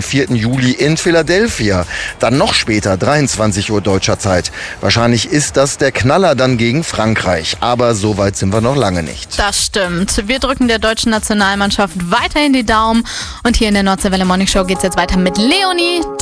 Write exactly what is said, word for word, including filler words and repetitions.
vierten Juli in Philadelphia. Dann noch später, dreiundzwanzig Uhr deutscher Zeit. Wahrscheinlich ist das der Knaller dann gegen Frankreich. Aber so weit sind wir noch lange nicht. Das stimmt. Wir drücken der deutschen Nationalmannschaft weiterhin die Daumen. Und hier in der Nordseewelle Morning Show geht es jetzt weiter mit Leonie.